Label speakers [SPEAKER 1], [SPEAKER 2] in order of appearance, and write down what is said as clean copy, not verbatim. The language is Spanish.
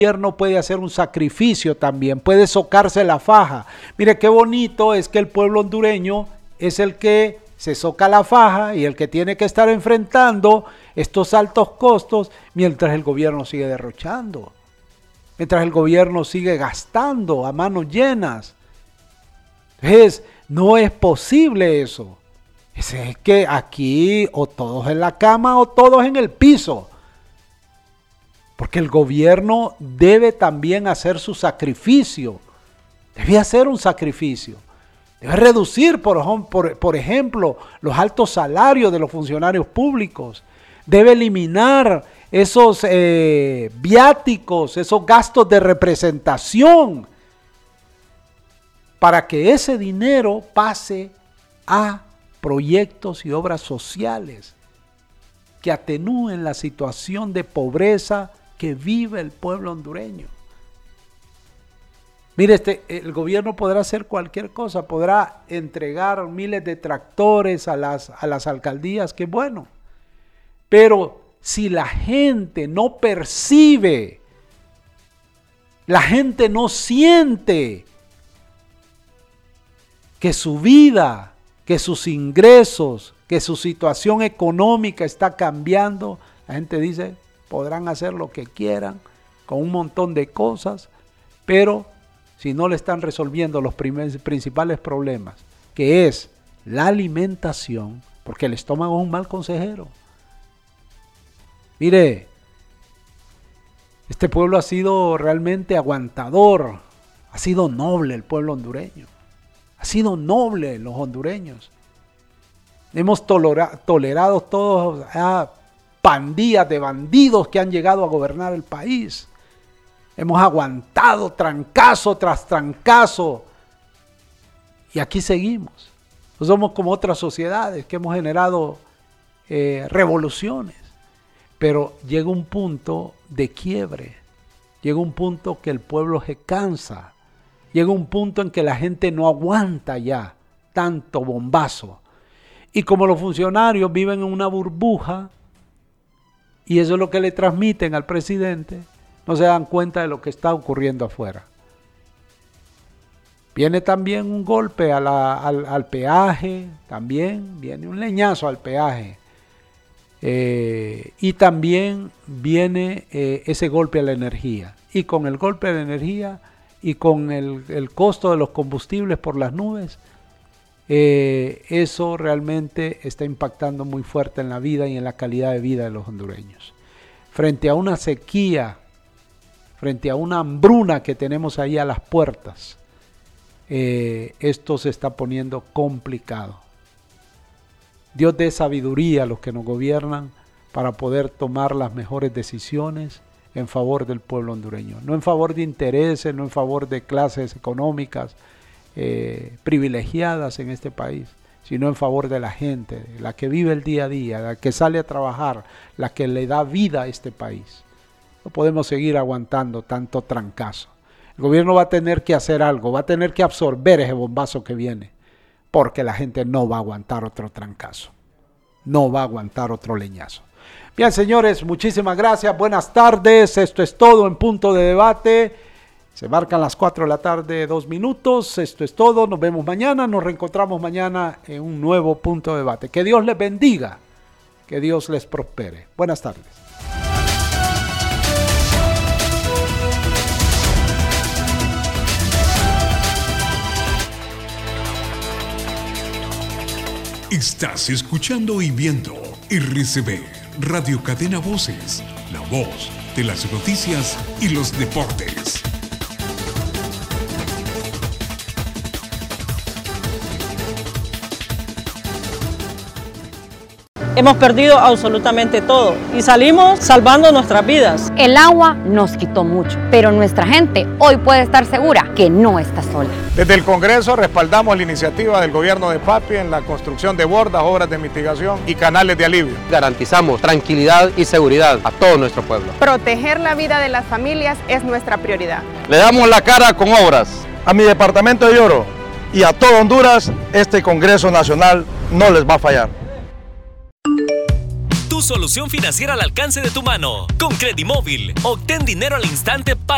[SPEAKER 1] gobierno puede hacer un sacrificio también, puede socarse la faja. Mire qué bonito es que el pueblo hondureño es el que se soca la faja y el que tiene que estar enfrentando estos altos costos mientras el gobierno sigue derrochando, mientras el gobierno sigue gastando a manos llenas. Entonces, no es posible eso. Es que aquí o todos en la cama o todos en el piso. Porque el gobierno debe también hacer su sacrificio. Debe hacer un sacrificio. Debe reducir, por ejemplo, los altos salarios de los funcionarios públicos. Debe eliminar esos viáticos, esos gastos de representación, para que ese dinero pase a proyectos y obras sociales que atenúen la situación de pobreza que vive el pueblo hondureño. Mire, el gobierno podrá hacer cualquier cosa, podrá entregar miles de tractores a las alcaldías, qué bueno. Pero si la gente no percibe, la gente no siente que su vida, que sus ingresos, que su situación económica está cambiando, la gente dice, podrán hacer lo que quieran con un montón de cosas, pero si no le están resolviendo los principales problemas, que es la alimentación, porque el estómago es un mal consejero. Mire, este pueblo ha sido realmente aguantador, ha sido noble el pueblo hondureño, ha sido noble los hondureños. Hemos tolerado todos pandillas de bandidos que han llegado a gobernar el país. Hemos aguantado trancazo tras trancazo y aquí seguimos. No somos como otras sociedades que hemos generado revoluciones, pero llega un punto de quiebre, llega un punto que el pueblo se cansa, llega un punto en que la gente no aguanta ya tanto bombazo. Y como los funcionarios viven en una burbuja, y eso es lo que le transmiten al presidente, no se dan cuenta de lo que está ocurriendo afuera. Viene también un golpe al peaje, también viene un leñazo al peaje. Y también viene ese golpe a la energía. Y con el golpe a la energía y con el costo de los combustibles por las nubes, eso realmente está impactando muy fuerte en la vida y en la calidad de vida de los hondureños. Frente a una sequía, frente a una hambruna que tenemos ahí a las puertas, esto se está poniendo complicado. Dios dé sabiduría a los que nos gobiernan para poder tomar las mejores decisiones en favor del pueblo hondureño, no en favor de intereses, no en favor de clases económicas privilegiadas en este país, sino en favor de la gente, la que vive el día a día, la que sale a trabajar, la que le da vida a este país. No podemos seguir aguantando tanto trancazo. El gobierno va a tener que hacer algo, va a tener que absorber ese bombazo que viene, porque la gente no va a aguantar otro trancazo, no va a aguantar otro leñazo. Bien, señores, muchísimas gracias, buenas tardes, esto es todo en Punto de Debate. Se marcan las 4 de la tarde, 2 minutos. Esto es todo. Nos vemos mañana. Nos reencontramos mañana en un nuevo Punto de Debate. Que Dios les bendiga. Que Dios les prospere. Buenas tardes.
[SPEAKER 2] Estás escuchando y viendo RCB, Radio Cadena Voces, la voz de las noticias y los deportes.
[SPEAKER 3] Hemos perdido absolutamente todo y salimos salvando nuestras vidas.
[SPEAKER 4] El agua nos quitó mucho, pero nuestra gente hoy puede estar segura que no está sola.
[SPEAKER 5] Desde el Congreso respaldamos la iniciativa del gobierno de Papi en la construcción de bordas, obras de mitigación y canales de alivio.
[SPEAKER 6] Garantizamos tranquilidad y seguridad a todo nuestro pueblo.
[SPEAKER 7] Proteger la vida de las familias es nuestra prioridad.
[SPEAKER 6] Le damos la cara con obras.
[SPEAKER 8] A mi departamento de Oro y a todo Honduras, este Congreso Nacional no les va a fallar.
[SPEAKER 9] Tu solución financiera al alcance de tu mano. Con Credimóvil, obtén dinero al instante para